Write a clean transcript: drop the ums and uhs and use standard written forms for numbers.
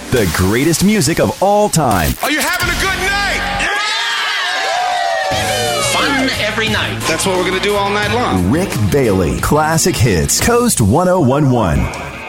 The greatest music of all time. Are you having a good night? Fun every night. That's what we're going to do all night long. Rick Bailey. Classic Hits. Coast 1011.